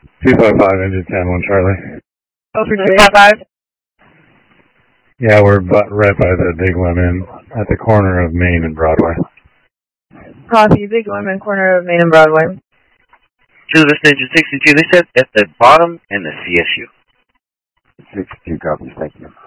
255 engine 10-1 Charlie. Oh, for 255? Yeah, we're right by the Big Lemon at the corner of Main and Broadway. Copy, Big Lemon, corner of Main and Broadway. To the station 62, they said at the bottom and the CSU. 62 copies, thank you.